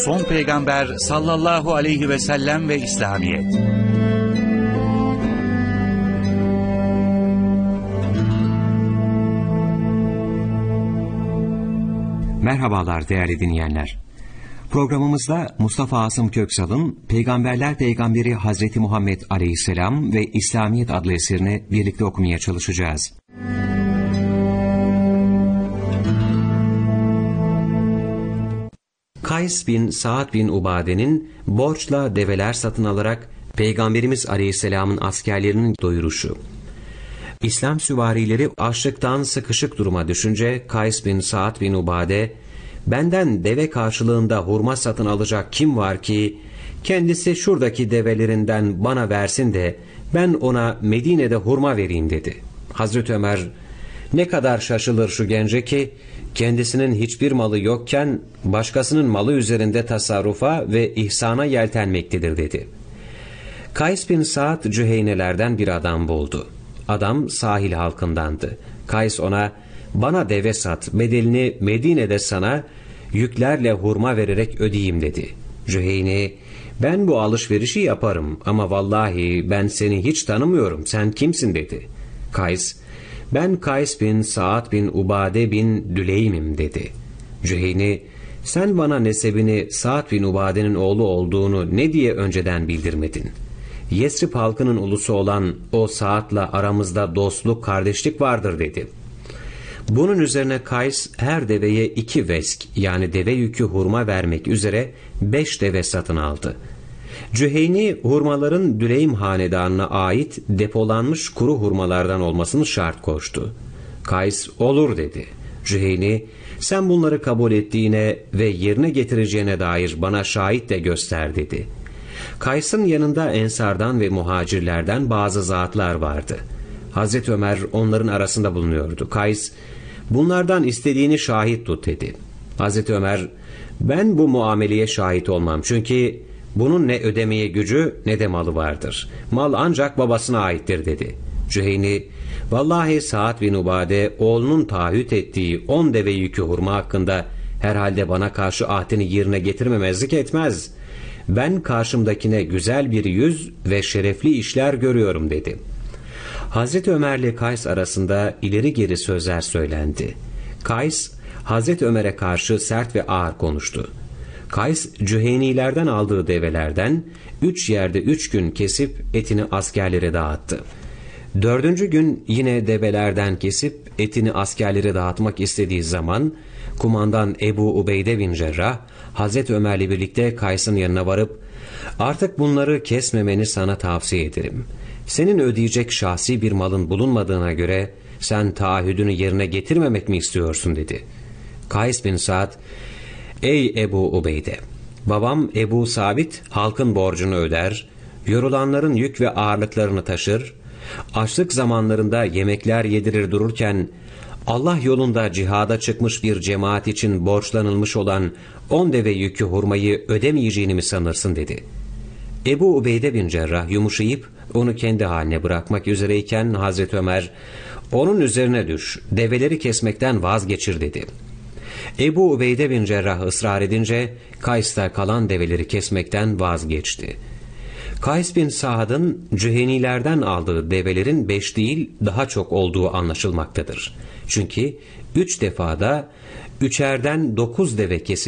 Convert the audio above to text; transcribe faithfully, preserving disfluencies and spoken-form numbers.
son peygamber sallallahu aleyhi ve sellem ve İslamiyet. Merhabalar değerli dinleyenler. Programımızda Mustafa Asım Köksal'ın Peygamberler Peygamberi Hazreti Muhammed Aleyhisselam ve İslamiyet adlı eserini birlikte okumaya çalışacağız. Kays bin Sa'd bin Ubade'nin borçla develer satın alarak Peygamberimiz Aleyhisselam'ın askerlerinin doyuruşu. İslam süvarileri açlıktan sıkışık duruma düşünce Kays bin Sa'd bin Ubade, "Benden deve karşılığında hurma satın alacak kim var ki, kendisi şuradaki develerinden bana versin de ben ona Medine'de hurma vereyim" dedi. Hazreti Ömer, "Ne kadar şaşılır şu gence ki, kendisinin hiçbir malı yokken başkasının malı üzerinde tasarrufa ve ihsana yeltenmektedir" dedi. Kays bin Sa'd Cüheynelerden bir adam buldu. Adam sahil halkındandı. Kays ona, "Bana deve sat, bedelini Medine'de sana yüklerle hurma vererek ödeyeyim" dedi. Cüheyne, "Ben bu alışverişi yaparım ama vallahi ben seni hiç tanımıyorum, sen kimsin?" dedi. Kays, "Ben Kays bin Sa'd bin Ubade bin Düleym'im" dedi. Cüheyne, "Sen bana nesebini Sa'd bin Ubade'nin oğlu olduğunu ne diye önceden bildirmedin? Yesrib halkının ulusu olan o Sa'd'la aramızda dostluk, kardeşlik vardır" dedi. Bunun üzerine Kays her deveye iki vesk yani deve yükü hurma vermek üzere beş deve satın aldı. Cüheyni hurmaların Düleym hanedanına ait depolanmış kuru hurmalardan olmasını şart koştu. Kays, "Olur" dedi. Cüheyni, "Sen bunları kabul ettiğine ve yerine getireceğine dair bana şahit de göster" dedi. Kays'ın yanında ensardan ve muhacirlerden bazı zatlar vardı. Hazreti Ömer onların arasında bulunuyordu. Kays, "Bunlardan istediğini şahit tut" dedi. Hazreti Ömer, "Ben bu muameleye şahit olmam, çünkü bunun ne ödemeye gücü ne de malı vardır. Mal ancak babasına aittir" dedi. Cüheyni, "Vallahi Sa'd bin Ubade oğlunun taahhüt ettiği on deve yükü hurma hakkında herhalde bana karşı ahdini yerine getirmemezlik etmez. Ben karşımdakine güzel bir yüz ve şerefli işler görüyorum" dedi. Hazreti Ömer ile Kays arasında ileri geri sözler söylendi. Kays, Hazreti Ömer'e karşı sert ve ağır konuştu. Kays, Cüheynilerden aldığı develerden üç yerde üç gün kesip etini askerlere dağıttı. Dördüncü gün yine develerden kesip etini askerlere dağıtmak istediği zaman kumandan Ebu Ubeyde bin Cerrah, Hazreti Ömer'le birlikte Kays'ın yanına varıp, "Artık bunları kesmemeni sana tavsiye ederim. Senin ödeyecek şahsi bir malın bulunmadığına göre sen taahhüdünü yerine getirmemek mi istiyorsun?" dedi. Kays bin Sa'd, "Ey Ebu Ubeyde, babam Ebu Sabit halkın borcunu öder, yorulanların yük ve ağırlıklarını taşır, açlık zamanlarında yemekler yedirir dururken Allah yolunda cihada çıkmış bir cemaat için borçlanılmış olan on deve yükü hurmayı ödemeyeceğini mi sanırsın?" dedi. Ebu Ubeyde bin Cerrah yumuşayıp onu kendi haline bırakmak üzereyken Hazreti Ömer, "Onun üzerine düş, develeri kesmekten vazgeçir" dedi. Ebu Ubeyde bin Cerrah ısrar edince Kays'ta kalan develeri kesmekten vazgeçti. Kays bin Sa'd'ın Cühenilerden aldığı develerin beş değil daha çok olduğu anlaşılmaktadır. Çünkü üç defada üçerden dokuz deve kesildi.